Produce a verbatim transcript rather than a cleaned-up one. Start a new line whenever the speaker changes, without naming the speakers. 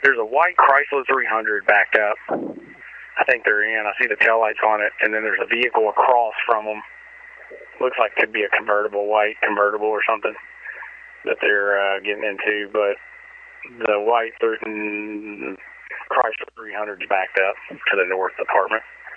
There's a white Chrysler three hundred backed up. I think they're in. I see the taillights on it, and then there's a vehicle across from them. Looks like it could be a convertible, white convertible or something that they're uh, getting into, but the white Chrysler three hundred is backed up to the north apartment.